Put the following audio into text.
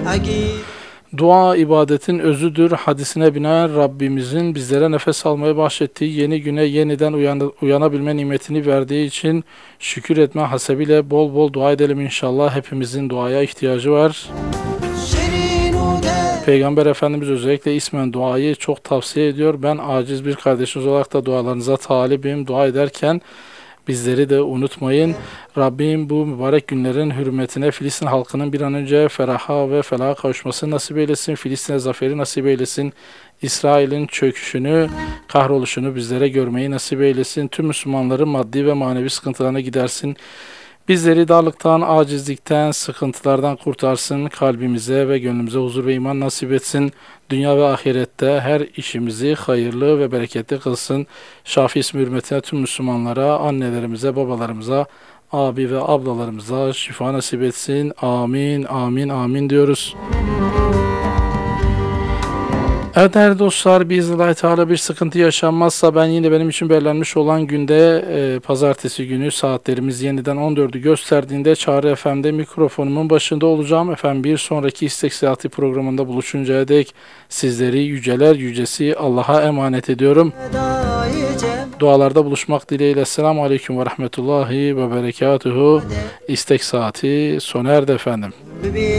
Dua ibadetin özüdür hadisine binaen Rabbimizin bizlere nefes almayı bahşettiği yeni güne yeniden uyanabilme nimetini verdiği için şükür etme hasebiyle bol bol dua edelim inşallah. Hepimizin duaya ihtiyacı var. Peygamber Efendimiz özellikle ismen duayı çok tavsiye ediyor. Ben aciz bir kardeşiniz olarak da dualarınıza talibim. Dua ederken bizleri de unutmayın. Rabbim bu mübarek günlerin hürmetine Filistin halkının bir an önce feraha ve felaha kavuşmasını nasip eylesin. Filistin'e zaferi nasip eylesin. İsrail'in çöküşünü, kahroluşunu bizlere görmeyi nasip eylesin. Tüm Müslümanların maddi ve manevi sıkıntılarını gidersin. Bizleri darlıktan, acizlikten, sıkıntılardan kurtarsın. Kalbimize ve gönlümüze huzur ve iman nasip etsin. Dünya ve ahirette her işimizi hayırlı ve bereketli kılsın. Şafi ismi hürmetine tüm Müslümanlara, annelerimize, babalarımıza, abi ve ablalarımıza şifa nasip etsin. Amin, amin, amin diyoruz. Evet değerli dostlar, biiznillahü teala bir sıkıntı yaşanmazsa ben yine benim için belirlenmiş olan günde pazartesi günü saatlerimiz yeniden 14'ü gösterdiğinde Çağrı FM'de mikrofonumun başında olacağım. Efendim bir sonraki İstek Seyahati programında buluşuncaya dek sizleri yüceler yücesi Allah'a emanet ediyorum. Dualarda buluşmak dileğiyle. Esselamu Aleyküm ve Rahmetullahi ve Berekatuhu. İstek Saati sona erdi efendim.